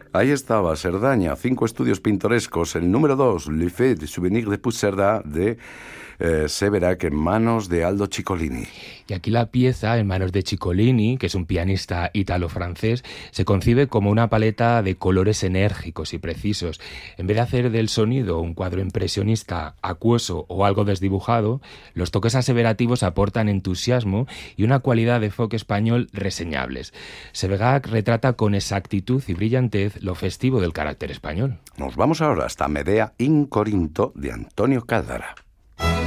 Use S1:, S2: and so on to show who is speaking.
S1: Ahí estaba Cerdaña, 5 estudios pintorescos. El número 2, Le Fait de Souvenir de Puigcerdà, de Severac, en manos de Aldo Ciccolini.
S2: Y aquí la pieza, en manos de Ciccolini, que es un pianista ítalo-francés, se concibe como una paleta de colores enérgicos y precisos. En vez de hacer del sonido un cuadro impresionista acuoso o algo desdibujado, los toques aseverativos aportan entusiasmo y una cualidad de folk español reseñables. Severac retrata con exactitud y brillantez lo festivo del carácter español.
S1: Nos vamos ahora hasta Medea in Corinto de Antonio Caldara.